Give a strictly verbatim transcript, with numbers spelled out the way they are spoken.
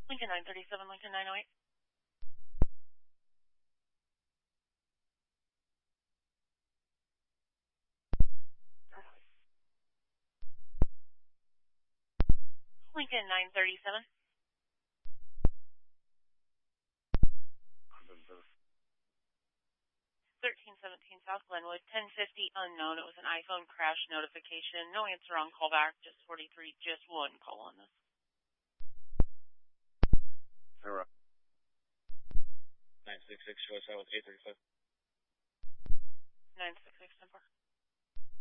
Lincoln nine thirty-seven, Lincoln nine oh eight. Lincoln nine thirty-seven. thirteen seventeen South Glenwood, ten fifty unknown. It was an iPhone crash notification. No answer on callback, just forty-three, just one call on this. Zero. nine six six, show us out with eight thirty-five. nine six six, ten four.